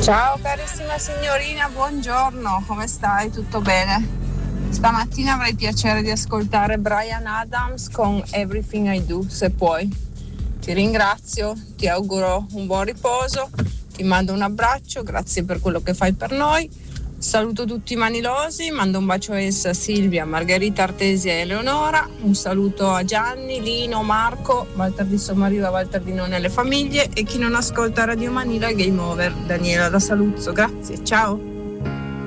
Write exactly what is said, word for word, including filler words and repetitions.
Ciao carissima signorina, buongiorno, come stai? Tutto bene? Stamattina avrei piacere di ascoltare Bryan Adams con Everything I Do, se puoi. Ti ringrazio, ti auguro un buon riposo, ti mando un abbraccio, grazie per quello che fai per noi. Saluto tutti i manilosi, mando un bacio a Elsa, Silvia, Margherita, Artesia e Eleonora. Un saluto a Gianni, Lino, Marco, Walter di Sommariva, Walter di Non e le famiglie, e chi non ascolta Radio Manila Game Over. Daniela da Saluzzo, grazie, ciao.